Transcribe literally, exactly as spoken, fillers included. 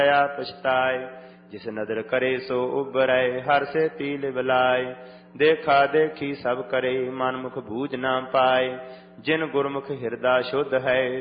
पछताए। जिस नदर करे सो उबरै, हर से पील बिलाए। देखा देखी सब करे, मन मुख बूझ ना पाए। जिन गुरमुख हृदय शुद्ध है,